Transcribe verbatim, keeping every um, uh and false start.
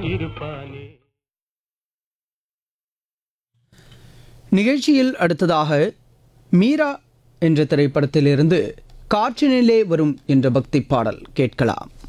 இருப்பானே. நிகழ்ச்சியில் அடுத்ததாக மீரா என்ற திரைப்படத்திலிருந்து காற்றினிலே வரும் என்ற பக்தி பாடல் கேட்கலாம்.